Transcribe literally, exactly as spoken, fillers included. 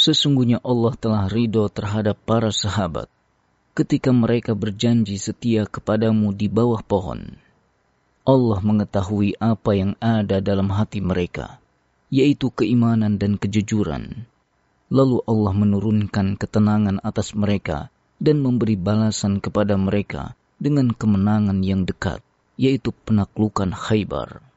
Sesungguhnya Allah telah ridho terhadap para sahabat ketika mereka berjanji setia kepadamu di bawah pohon. Allah mengetahui apa yang ada dalam hati mereka, yaitu keimanan dan kejujuran. Lalu Allah menurunkan ketenangan atas mereka dan memberi balasan kepada mereka dengan kemenangan yang dekat, yaitu penaklukan Khaybar.